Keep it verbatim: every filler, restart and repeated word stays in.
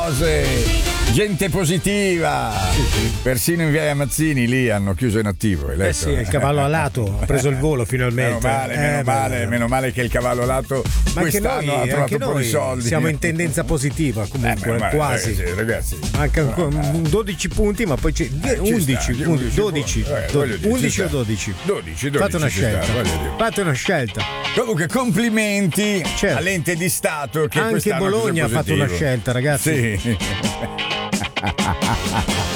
cose. Gente positiva, persino in via Mazzini lì hanno chiuso in attivo. Eh sì, il cavallo alato ha preso il volo finalmente. Meno male, eh, meno, male beh, meno male che il cavallo alato ma anche quest'anno noi, ha trovato anche un po' noi di soldi. siamo in tendenza positiva comunque, eh, ma, quasi. Ragazzi, ragazzi. Manca no, ancora dodici punti, ma poi c'è Eh, undici, sta, undici, dodici, eh, voglio dire, undici ci o sta. dodici? dodici, dodici. Fate una ci sta, scelta. voglio dire. Fate una scelta. Comunque complimenti Certo. all'ente di Stato che Anche quest'anno Bologna ha così fatto una positivo. scelta, ragazzi. Sì.